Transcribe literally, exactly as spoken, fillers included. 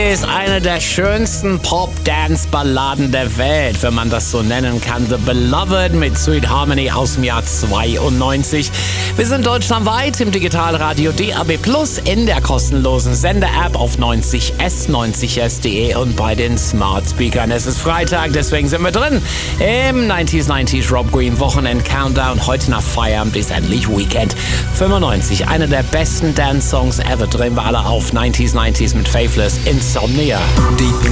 ist eine der schönsten Pop-Dance-Balladen der Welt, wenn man das so nennen kann. The Beloved mit Sweet Harmony aus dem Jahr zweiundneunzig. Wir sind deutschlandweit im Digitalradio D A B Plus, in der kostenlosen Sender-App auf neunzig S, neunzig S punkt de und bei den Smart Speakern. Es ist Freitag, deswegen sind wir drin im neunziger neunzig Rob Green Wochenend Countdown. Heute nach Feierabend ist endlich Weekend. fünfundneunzig, einer der besten Dance-Songs ever. Drehen wir alle auf. neunziger neunzig mit Faithless, Insomnia. Deep